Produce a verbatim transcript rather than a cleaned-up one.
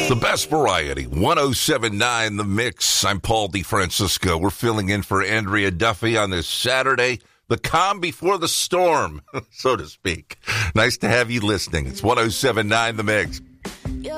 The best variety, one oh seven point nine The Mix. I'm Paul DeFrancisco. We're filling in for Andrea Duffy on this Saturday, the calm before the storm, so to speak. Nice to have you listening. It's one oh seven point nine The Mix.